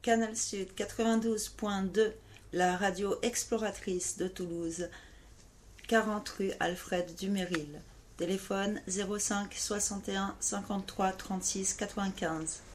Canal Sud 92.2, la radio exploratrice de Toulouse, 40 rue Alfred Dumeril. Téléphone 05 61 53 36 95.